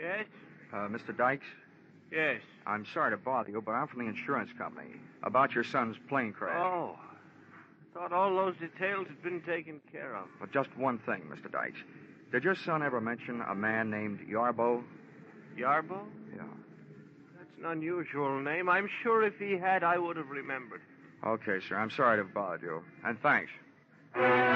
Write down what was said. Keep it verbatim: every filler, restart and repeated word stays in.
Yes? Uh, Mister Dykes? Yes. I'm sorry to bother you, but I'm from the insurance company. About your son's plane crash. Oh. I thought all those details had been taken care of. But just one thing, Mister Dykes. Did your son ever mention a man named Yarbo? Yarbo? Yeah. That's an unusual name. I'm sure if he had, I would have remembered. Okay, sir. I'm sorry to have bothered you. And thanks.